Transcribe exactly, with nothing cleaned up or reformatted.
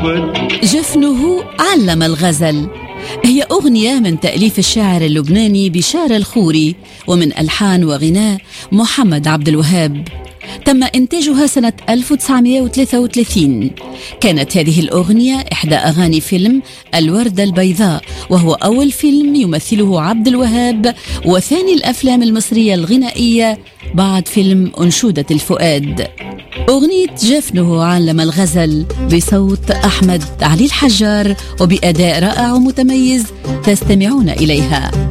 جفنه علم الغزل هي أغنية من تأليف الشاعر اللبناني بشار الخوري ومن ألحان وغناء محمد عبد الوهاب. تم إنتاجها سنة ألف وتسعمائة وثلاثة وثلاثين. كانت هذه الأغنية إحدى أغاني فيلم الوردة البيضاء، وهو أول فيلم يمثله عبد الوهاب وثاني الأفلام المصرية الغنائية بعد فيلم أنشودة الفؤاد. أغنية جفنه علم الغزل بصوت أحمد علي الحجار وبأداء رائع ومتميز تستمعون إليها.